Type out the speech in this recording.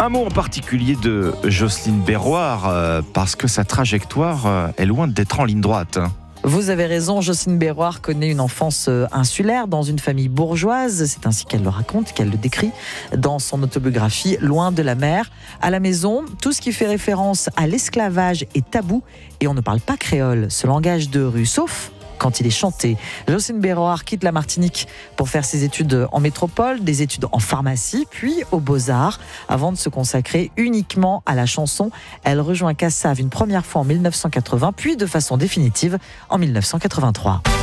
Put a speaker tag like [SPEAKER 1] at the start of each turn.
[SPEAKER 1] Un mot en particulier de Jocelyne Berroir, parce que sa trajectoire est loin d'être en ligne droite.
[SPEAKER 2] Vous avez raison, Jocelyne Berroir connaît une enfance insulaire dans une famille bourgeoise. C'est ainsi qu'elle le raconte, qu'elle le décrit dans son autobiographie Loin de la mer. À la maison, tout ce qui fait référence à l'esclavage est tabou et on ne parle pas créole, ce langage de rue, sauf quand il est chanté. Jocelyne Berroir quitte la Martinique pour faire ses études en métropole, des études en pharmacie, puis aux Beaux-Arts, avant de se consacrer uniquement à la chanson. Elle rejoint Cassave une première fois en 1980, puis de façon définitive en 1983.